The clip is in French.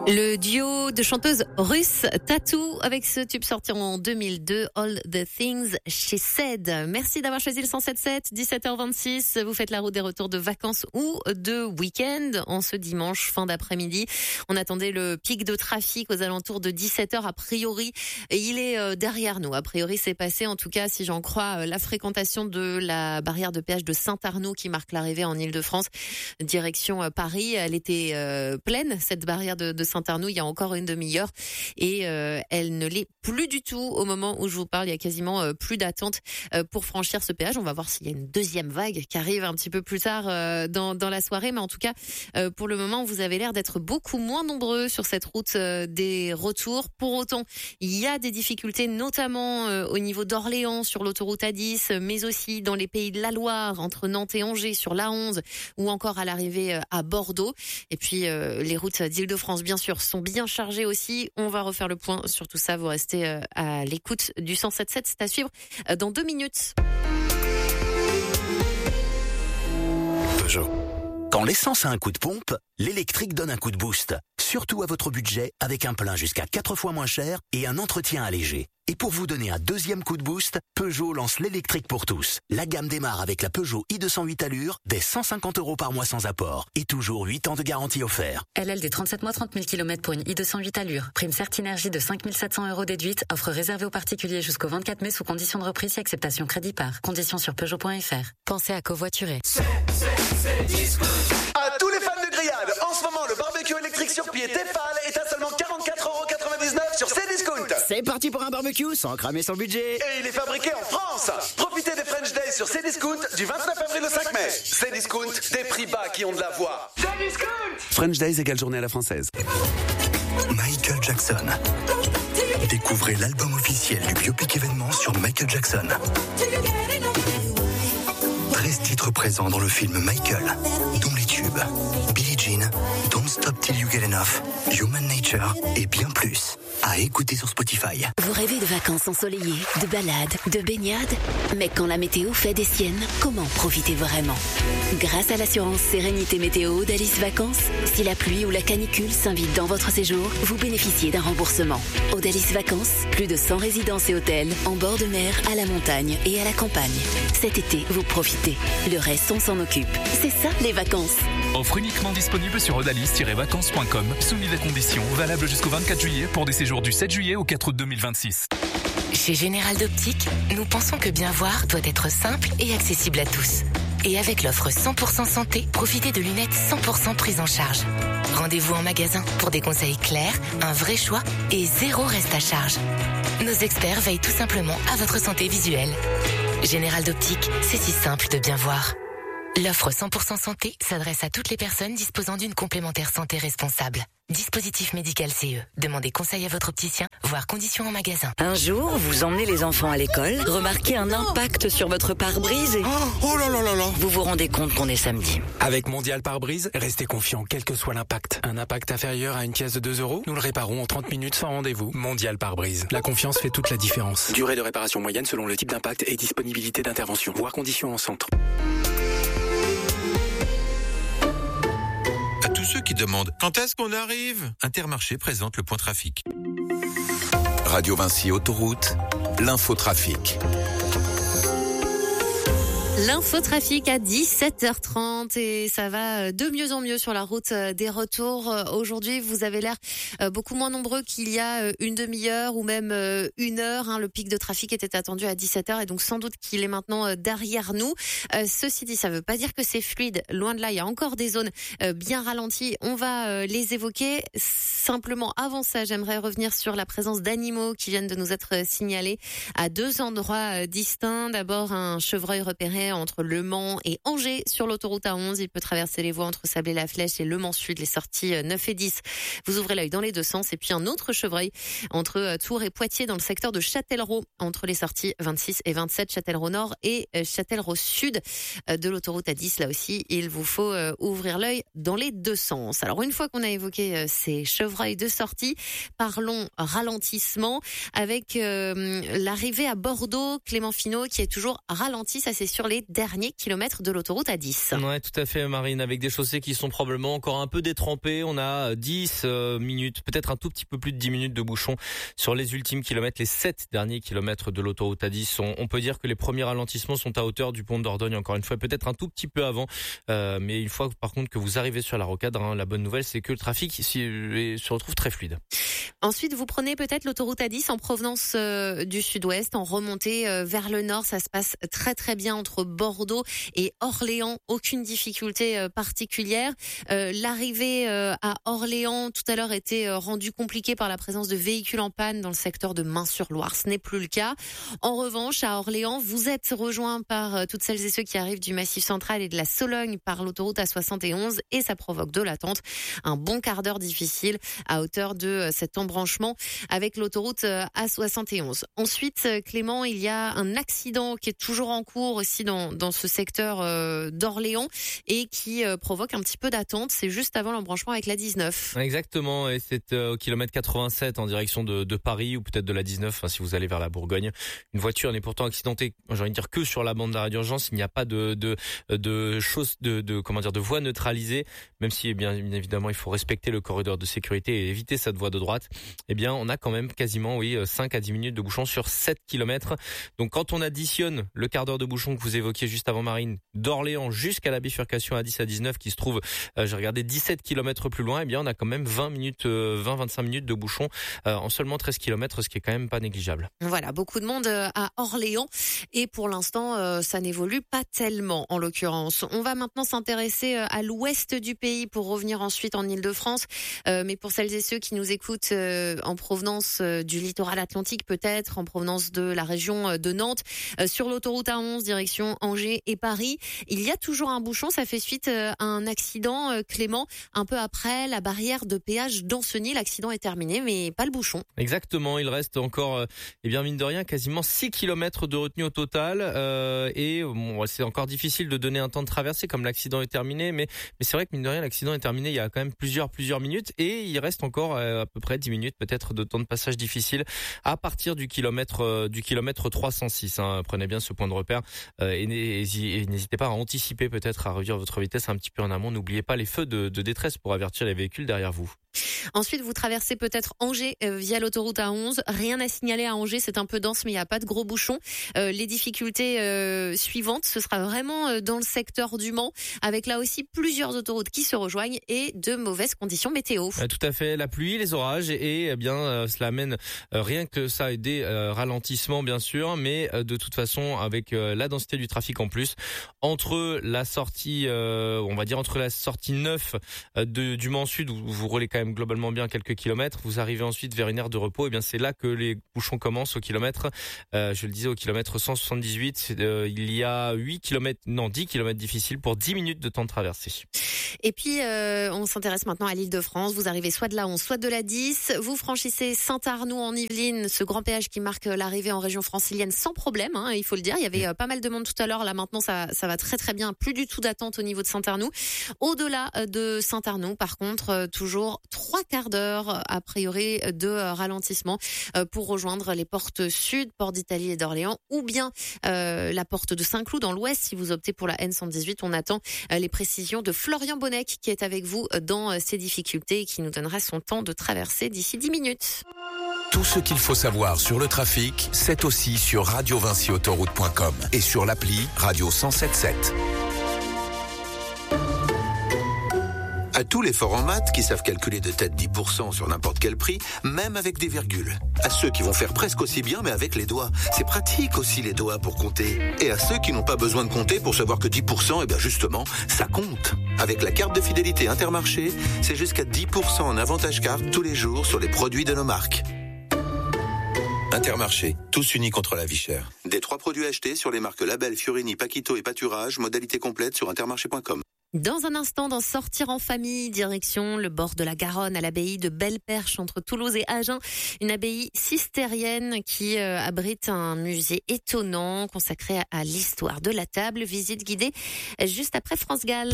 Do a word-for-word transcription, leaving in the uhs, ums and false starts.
Le duo de chanteuses russes Tattoo avec ce tube sorti en deux mille deux, All the Things She Said. Merci d'avoir choisi le cent sept sept, dix-sept heures vingt-six. Vous faites la route des retours de vacances ou de week-end en ce dimanche fin d'après-midi. On attendait le pic de trafic aux alentours de dix-sept heures a priori. Et il est derrière nous. A priori, c'est passé. En tout cas, si j'en crois la fréquentation de la barrière de péage de Saint-Arnoux qui marque l'arrivée en Île-de-France, direction Paris. Elle était euh, pleine, cette barrière de, de Saint-Arnoux, il y a encore une demi-heure et euh, elle ne l'est plus du tout au moment où je vous parle. Il y a quasiment euh, plus d'attente euh, pour franchir ce péage. On va voir s'il y a une deuxième vague qui arrive un petit peu plus tard euh, dans, dans la soirée, mais en tout cas euh, pour le moment vous avez l'air d'être beaucoup moins nombreux sur cette route euh, des retours. Pour autant, il y a des difficultés notamment euh, au niveau d'Orléans sur l'autoroute A dix, mais aussi dans les Pays de la Loire entre Nantes et Angers sur l'A onze ou encore à l'arrivée euh, à Bordeaux. Et puis euh, les routes d'Île-de-France bien sûr sont bien chargés aussi. On va refaire le point sur tout ça. Vous restez à l'écoute du cent sept sept. C'est à suivre dans deux minutes. Peugeot. Quand l'essence a un coup de pompe, l'électrique donne un coup de boost. Surtout à votre budget, avec un plein jusqu'à quatre fois moins cher et un entretien allégé. Et pour vous donner un deuxième coup de boost, Peugeot lance l'électrique pour tous. La gamme démarre avec la Peugeot i deux cent huit Allure, dès cent cinquante euros par mois sans apport. Et toujours huit ans de garantie offert. L L D trente-sept mois, trente mille kilomètres pour une i deux cent huit Allure. Prime Certinergie de cinq mille sept cents euros déduite. Offre réservée aux particuliers jusqu'au vingt-quatre mai sous condition de reprise et acceptation crédit par. Conditions sur Peugeot point F R. Pensez à covoiturer. C'est, c'est, c'est disco. À tous les fans de grillade, en ce moment, le barbecue électrique sur pied Tefal est à seulement quarante-quatre euros quatre-vingt-dix-neuf sur Cdiscount. C'est parti pour un barbecue sans cramer son budget. Et il est fabriqué en France. Profitez des French Days sur Cdiscount du vingt-neuf avril au cinq mai. Cdiscount, des prix bas qui ont de la voix. Cdiscount. French Days égale journée à la française. Michael Jackson. Découvrez l'album officiel du biopic événement sur Michael Jackson. treize titres présents dans le film Michael, dont les tubes Billie Jean, Don't Stop Till You Get Enough, Human Nature et bien plus. À écouter sur Spotify. Vous rêvez de vacances ensoleillées, de balades, de baignades? Mais quand la météo fait des siennes, comment profiter vraiment? Grâce à l'assurance Sérénité Météo d'Alice Vacances, si la pluie ou la canicule s'invite dans votre séjour, vous bénéficiez d'un remboursement. Audalis Vacances, plus de cent résidences et hôtels, en bord de mer, à la montagne et à la campagne. Cet été, vous profitez. Le reste, on s'en occupe. C'est ça, les vacances. Offre uniquement disponible sur odalis tiret vacances point com, soumise à conditions, valable jusqu'au vingt-quatre juillet pour des séjours du sept juillet au quatre août deux mille vingt-six. Chez Général d'Optique, nous pensons que bien voir doit être simple et accessible à tous. Et avec l'offre cent pour cent santé, profitez de lunettes cent pour cent prises en charge. Rendez-vous en magasin pour des conseils clairs, un vrai choix et zéro reste à charge. Nos experts veillent tout simplement à votre santé visuelle. Général d'Optique, c'est si simple de bien voir. L'offre cent pour cent santé s'adresse à toutes les personnes disposant d'une complémentaire santé responsable. Dispositif médical C E. Demandez conseil à votre opticien, voire conditions en magasin. Un jour, vous emmenez les enfants à l'école, remarquez un impact sur votre pare-brise et... Oh, oh là là là là. Vous vous rendez compte qu'on est samedi. Avec Mondial Pare-Brise, restez confiant quel que soit l'impact. Un impact inférieur à une pièce de deux euros, nous le réparons en trente minutes sans rendez-vous. Mondial Pare-Brise. La confiance fait toute la différence. Durée de réparation moyenne selon le type d'impact et disponibilité d'intervention, voire conditions en centre. Tous ceux qui demandent quand est-ce qu'on arrive, Intermarché présente le point trafic. Radio Vinci Autoroute, l'infotrafic. L'infotrafic à dix-sept heures trente et ça va de mieux en mieux sur la route des retours. Aujourd'hui, vous avez l'air beaucoup moins nombreux qu'il y a une demi-heure ou même une heure. Le pic de trafic était attendu à dix-sept heures et donc sans doute qu'il est maintenant derrière nous. Ceci dit, ça ne veut pas dire que c'est fluide. Loin de là, il y a encore des zones bien ralenties. On va les évoquer. Simplement, avant ça, j'aimerais revenir sur la présence d'animaux qui viennent de nous être signalés à deux endroits distincts. D'abord, un chevreuil repéré entre Le Mans et Angers sur l'autoroute A onze. Il peut traverser les voies entre Sablé-la-Flèche et Le Mans Sud, les sorties neuf et dix. Vous ouvrez l'œil dans les deux sens. Et puis un autre chevreuil entre Tours et Poitiers dans le secteur de Châtellerault, entre les sorties vingt-six et vingt-sept, Châtellerault Nord et Châtellerault Sud de l'autoroute A dix. Là aussi, il vous faut ouvrir l'œil dans les deux sens. Alors une fois qu'on a évoqué ces chevreuils de sortie, parlons ralentissement avec euh, l'arrivée à Bordeaux, Clément Finot qui est toujours ralenti. Ça c'est sur les les derniers kilomètres de l'autoroute A dix. Ouais, tout à fait, Marine, avec des chaussées qui sont probablement encore un peu détrempées. On a dix minutes, peut-être un tout petit peu plus de dix minutes de bouchon sur les ultimes kilomètres, les sept derniers kilomètres de l'autoroute A dix. On, on peut dire que les premiers ralentissements sont à hauteur du pont de Dordogne, encore une fois, peut-être un tout petit peu avant. Euh, mais une fois, par contre, que vous arrivez sur la rocade, hein, la bonne nouvelle, c'est que le trafic ici se retrouve très fluide. Ensuite, vous prenez peut-être l'autoroute A dix en provenance euh, du sud-ouest, en remontée euh, vers le nord. Ça se passe très très bien entre Bordeaux et Orléans. Aucune difficulté euh, particulière. Euh, l'arrivée euh, à Orléans tout à l'heure était euh, rendue compliquée par la présence de véhicules en panne dans le secteur de Main-sur-Loire. Ce n'est plus le cas. En revanche, à Orléans, vous êtes rejoints par euh, toutes celles et ceux qui arrivent du Massif central et de la Sologne par l'autoroute A soixante et onze et ça provoque de l'attente. Un bon quart d'heure difficile à hauteur de euh, cet embranchement avec l'autoroute euh, A soixante et onze. Ensuite, euh, Clément, il y a un accident qui est toujours en cours aussi dans, dans ce secteur euh, d'Orléans et qui euh, provoque un petit peu d'attente. C'est juste avant l'embranchement avec la dix-neuf. Exactement, et c'est euh, au kilomètre quatre-vingt-sept en direction de, de Paris ou peut-être de la dix-neuf, enfin, si vous allez vers la Bourgogne. Une voiture n'est pourtant accidentée, j'ai envie de dire, que sur la bande d'arrêt d'urgence. Il n'y a pas de de de choses de, de comment dire de voie neutralisée, même si bien, bien évidemment il faut respecter le corridor de sécurité et éviter cette voie de droite. Eh bien, on a quand même quasiment oui cinq à dix minutes de bouchon sur sept kilomètres. Donc quand on additionne le quart d'heure de bouchon que vous évoquiez juste avant, Marine, d'Orléans jusqu'à la bifurcation A dix à dix-neuf qui se trouve, euh, j'ai regardé dix-sept kilomètres plus loin, eh bien on a quand même vingt minutes, euh, vingt à vingt-cinq minutes de bouchon euh, en seulement treize kilomètres, ce qui est quand même pas négligeable. Voilà, beaucoup de monde à Orléans et pour l'instant euh, ça n'évolue pas tellement en l'occurrence. On va maintenant s'intéresser à l'ouest du pays pour revenir ensuite en Île-de-France. Euh, mais pour celles et ceux qui nous écoutent euh, en provenance euh, du littoral atlantique peut-être, en provenance de la région euh, de Nantes, euh, sur l'autoroute A onze direction Angers et Paris, il y a toujours un bouchon. Ça fait suite euh, à un accident, euh, Clément, un peu après la barrière de péage d'Ancenis. L'accident est terminé, mais pas le bouchon. Exactement, il reste encore, euh, eh bien mine de rien, quasiment six kilomètres de retenue au total. Euh, et bon, c'est encore difficile de donner un temps de traversée comme l'accident est terminé, mais mais c'est vrai que mine de rien, l'accident est terminé il y a quand même plusieurs plusieurs minutes et il reste encore euh, à peu près dix minutes peut-être de temps de passage difficile à partir du kilomètre euh, du kilomètre trois cent six. Hein. Prenez bien ce point de repère euh, et, et n'hésitez pas à anticiper peut-être à réduire votre vitesse un petit peu en amont. N'oubliez pas les feux de, de détresse pour avertir les véhicules derrière vous. Ensuite, vous traversez peut-être Angers euh, via l'autoroute A onze. Rien à signaler à Angers, c'est un peu dense, mais il n'y a pas de gros bouchons. Euh, les difficultés euh, suivantes, ce sera vraiment euh, dans le secteur du Mans, avec là aussi plusieurs autoroutes qui se rejoignent et de mauvaises conditions météo. Euh, tout à fait, la pluie, les orages, et, et eh bien euh, cela amène euh, rien que ça des euh, ralentissements bien sûr, mais euh, de toute façon avec euh, la densité du trafic en plus, entre la sortie, euh, on va dire entre la sortie neuf euh, de, du Mans Sud où vous roulez quand même globalement bien quelques kilomètres, vous arrivez ensuite vers une aire de repos, et bien c'est là que les bouchons commencent au kilomètre, euh, je le disais au kilomètre cent soixante-dix-huit, euh, il y a huit kilomètres, non dix kilomètres difficiles pour dix minutes de temps de traversée. Et puis euh, on s'intéresse maintenant à l'Île-de-France. Vous arrivez soit de la onze, soit de la dix. Vous franchissez Saint-Arnoux en Yvelines, ce grand péage qui marque l'arrivée en région francilienne sans problème, hein, il faut le dire. Il y avait euh, pas mal de monde tout à l'heure. Là maintenant ça, ça va très très bien. Plus du tout d'attente au niveau de Saint-Arnoux. Au-delà de Saint-Arnoux, par contre, euh, toujours trois quarts d'heure a priori de euh, ralentissement euh, pour rejoindre les portes sud, Port d'Italie et d'Orléans, ou bien euh, la porte de Saint-Cloud dans l'ouest. Si vous optez pour la N cent dix-huit, on attend euh, les précisions de Florian Bonnec qui est avec vous dans ces difficultés et qui nous donnera son temps de traversée d'ici dix minutes. Tout ce qu'il faut savoir sur le trafic, c'est aussi sur radio vinci autoroute point com et sur l'appli Radio cent soixante-dix-sept. À tous les forts en maths qui savent calculer de tête dix pour cent sur n'importe quel prix, même avec des virgules. À ceux qui vont faire presque aussi bien mais avec les doigts. C'est pratique aussi les doigts pour compter. Et à ceux qui n'ont pas besoin de compter pour savoir que dix pour cent, eh bien justement, ça compte. Avec la carte de fidélité Intermarché, c'est jusqu'à dix pour cent en avantage carte tous les jours sur les produits de nos marques. Intermarché, tous unis contre la vie chère. Des trois produits achetés sur les marques Label, Fiorini, Paquito et Pâturage, modalité complète sur intermarché point com. Dans un instant, dans Sortir en famille, direction le bord de la Garonne, à l'abbaye de Belle-Perche, entre Toulouse et Agen. Une abbaye cistérienne qui euh, abrite un musée étonnant consacré à, à l'histoire de la table. Visite guidée juste après France Gall.